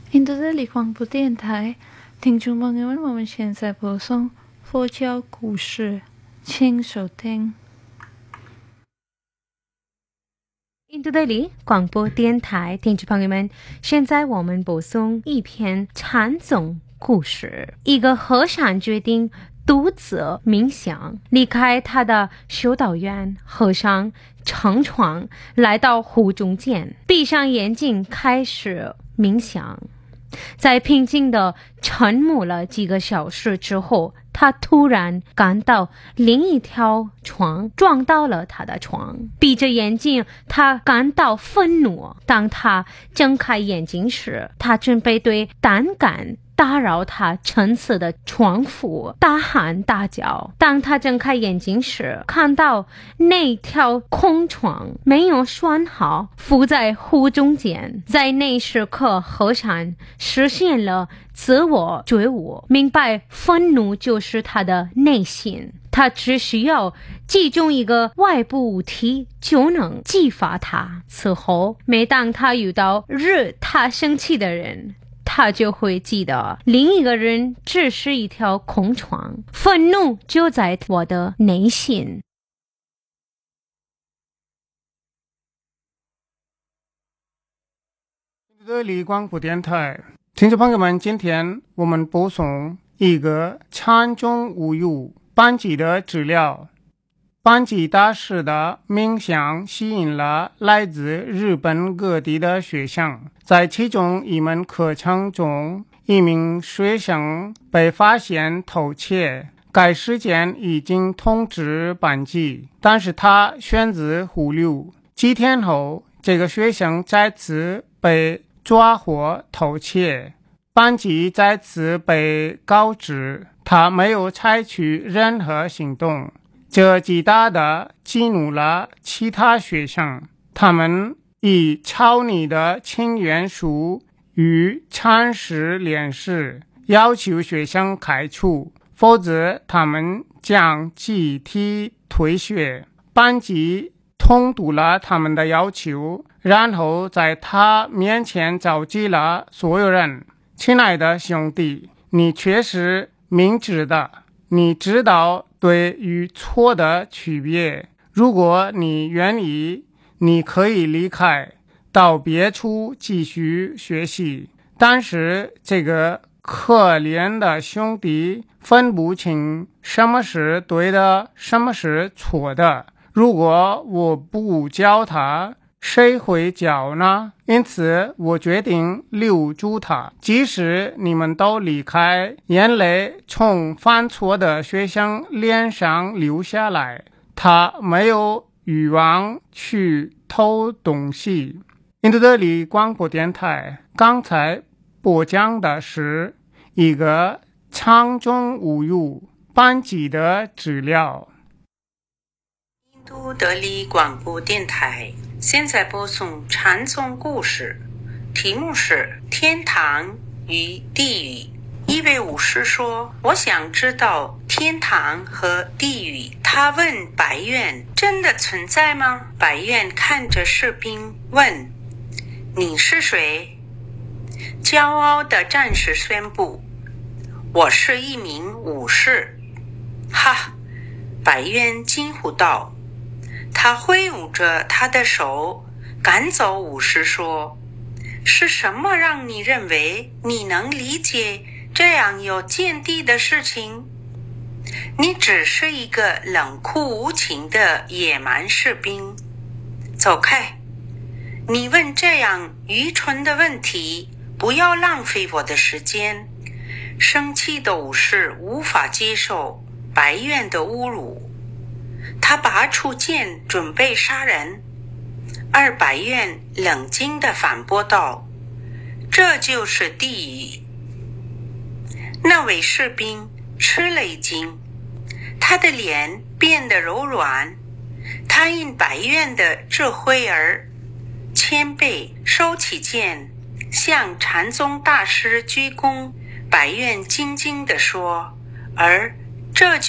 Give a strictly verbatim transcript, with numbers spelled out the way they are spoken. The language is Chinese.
印度的广播电台，听众朋友们，我们现在播送佛教故事，请收听。 印度德里广播电台，听众朋友们，现在我们播送一篇禅宗故事。一个和尚决定独自冥想，离开他的修道院。和尚乘船来到湖中间，闭上眼睛开始冥想。在平静的沉默了几个小时之后，他突然感到另一条船撞到了他的床。闭着眼睛，他感到愤怒。当他睁开眼睛时，他准备对胆敢打扰他沉思的床夫大喊大叫。当他睁开眼睛时，看到那条空床没有拴好，浮在湖中间。在那时刻，和尚实现了自我觉悟，明白愤怒就是他的内心，他只需要击中一个外部物体就能激发它。此后，每当他遇到惹他生气的人，他就会记得另一个人只是一条空床，愤怒就在我的内心。 这里广播电台，听众朋友们，今天我们播送一个禅宗无忧班级的资料。班级大师的冥想吸引了来自日本各地的学生，在其中一门课程中，一名学生被发现偷窃，该事件已经通知班级，但是他选择忽略。几天后，这个学生再次被抓获偷窃，班级再次被告知他没有采取任何行动，这极大地激怒了其他学生，他们以抄你的请愿书与禅师联系，要求学生开除，否则他们将集体退学。班级通读了他们的要求，然后在他面前召集了所有人。亲爱的兄弟，你确实明智的，你知道对与错的区别。如果你愿意，你可以离开，到别处继续学习。但是这个可怜的兄弟分不清什么是对的，什么是错的。如果我不教他，谁会教呢？因此我决定留住他，即使你们都离开。眼泪从犯错的学生脸上流下来，他没有欲望去偷东西。印度德里广播电台刚才播讲的是一个禅宗无忧班级的资料。 印度德里广播电台现在播送禅宗故事，题目是天堂与地狱。一位武士说，我想知道天堂和地狱。他问白渊，真的存在吗？白渊看着士兵问，你是谁？骄傲的战士宣布，我是一名武士。哈！白渊惊呼道。他挥舞着他的手赶走武士，说，是什么让你认为你能理解这样有见地的事情？你只是一个冷酷无情的野蛮士兵。走开！你问这样愚蠢的问题，不要浪费我的时间。生气的武士无法接受白渊的侮辱，他拔出剑准备杀人，而白渊冷静地反驳道，这就是地狱。那位士兵吃了一惊，他的脸变得柔软，他因白渊的智慧而谦卑，收起剑向禅宗大师鞠躬。白渊静静地说，而这